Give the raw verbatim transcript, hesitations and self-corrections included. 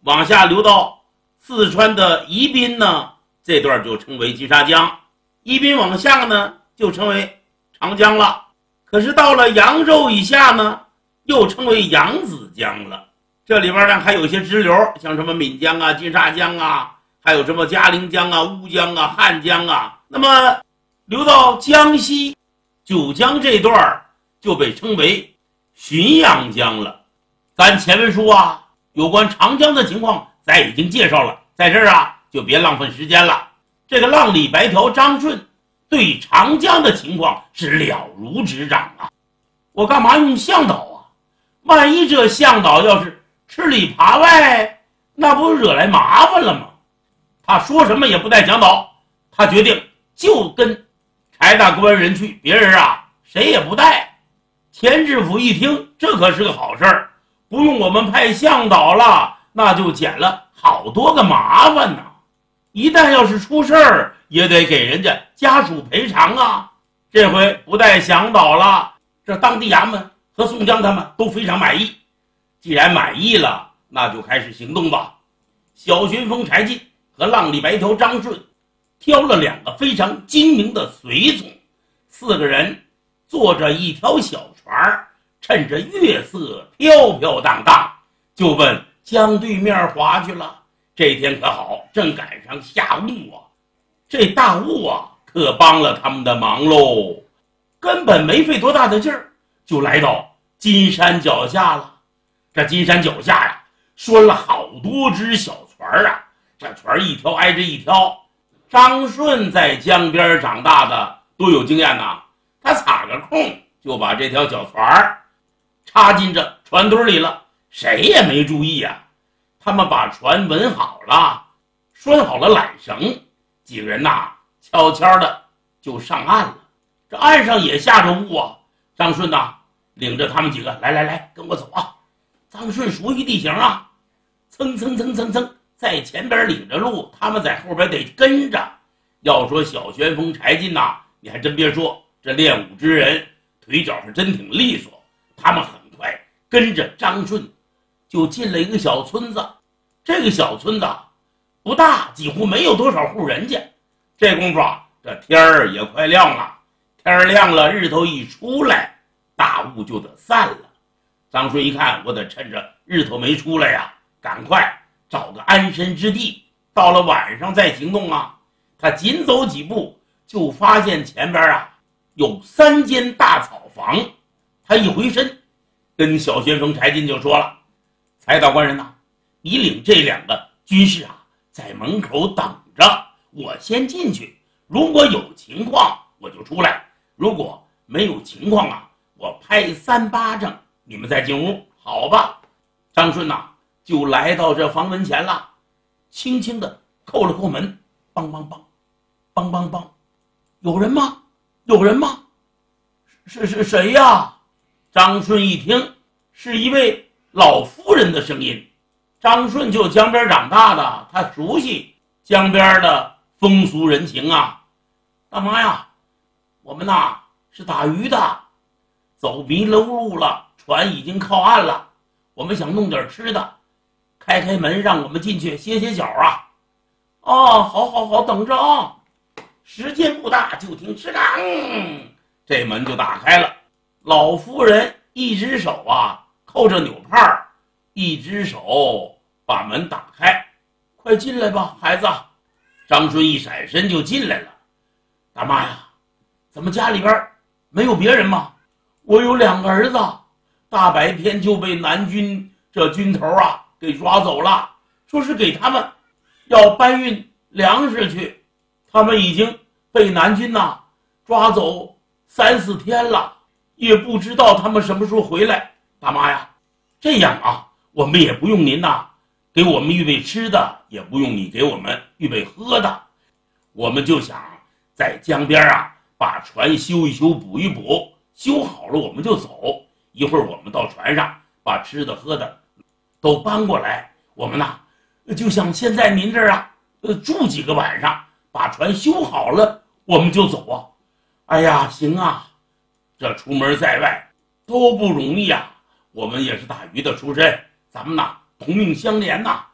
往下流到四川的宜宾呢，这段就称为金沙江。宜宾往下呢，就称为长江了。可是到了扬州以下呢，又称为扬子江了。这里边呢还有一些支流，像什么岷江啊、金沙江啊，还有什么嘉陵江啊、乌江啊、汉江啊。那么流到江西九江这段就被称为浔阳江了。咱前文书啊，有关长江的情况咱已经介绍了，在这儿啊就别浪费时间了。这个浪里白条张顺对长江的情况是了如指掌啊。我干嘛用向导啊？万一这向导要是吃里扒外，那不惹来麻烦了吗？他说什么也不带讲导，他决定就跟柴大官人去，别人啊谁也不带。田知府一听，这可是个好事儿，不用我们派向导了，那就减了好多个麻烦呢。一旦要是出事儿，也得给人家家属赔偿啊。这回不带向导了，这当地衙门和宋江他们都非常满意。既然满意了，那就开始行动吧。小旋风柴进和浪里白条张顺挑了两个非常精明的随从，四个人坐着一条小船，趁着月色飘飘荡荡，就奔江对面划去了。这天可好，正赶上下雾啊，这大雾啊可帮了他们的忙喽。根本没费多大的劲儿，就来到金山脚下了。这金山脚下呀，拴了好多只小船啊，这船一条挨着一条。张顺在江边长大的都有经验呐，他插个空就把这条小船插进这船堆里了，谁也没注意啊。他们把船稳好了，拴好了缆绳，几个人呐悄悄的就上岸了。这岸上也下着雾啊，张顺呐领着他们几个，来来来，跟我走啊。张顺熟悉地形啊，蹭蹭蹭蹭蹭在前边领着路，他们在后边得跟着。要说小旋风柴进呐，你还真别说，这练武之人腿脚是真挺利索。他们很快跟着张顺就进了一个小村子。这个小村子不大，几乎没有多少户人家。这功夫啊，这天儿也快亮了。天儿亮了，日头一出来，大雾就得散了。张顺一看，我得趁着日头没出来呀，赶快找个安身之地，到了晚上再行动啊。他紧走几步，就发现前边啊有三间大草房。他一回身，跟小旋风柴进就说了：“柴大官人呐，你领这两个军士啊，在门口等着，我先进去。如果有情况，我就出来；如果没有情况啊，我拍三巴掌，你们再进屋，好吧？”张顺呐，就来到这房门前了，轻轻地叩了叩门，梆梆梆，梆梆梆，有人吗？有人吗？是是谁呀？张顺一听，是一位老夫人的声音。张顺就江边长大的，他熟悉江边的风俗人情啊。大妈呀，我们呐是打鱼的，走迷了路了，船已经靠岸了，我们想弄点吃的，开开门让我们进去歇歇脚啊。哦，好好好，等着啊。时间不大，就听吱当，这门就打开了。老夫人一只手啊扣着纽帕，一只手把门打开。快进来吧，孩子。张顺一闪身就进来了。大妈呀，怎么家里边没有别人吗？我有两个儿子，大白天就被南军这军头啊给抓走了，说是给他们要搬运粮食去，他们已经被南军呐、啊、抓走三四天了，也不知道他们什么时候回来。大妈呀，这样啊，我们也不用您呐、啊、给我们预备吃的，也不用你给我们预备喝的，我们就想在江边啊把船修一修，补一补，修好了我们就走。一会儿我们到船上把吃的喝的都搬过来，我们呐就像现在您这儿啊呃住几个晚上，把船修好了我们就走啊。哎呀，行啊，这出门在外都不容易啊，我们也是打鱼的出身，咱们呐同命相连呐。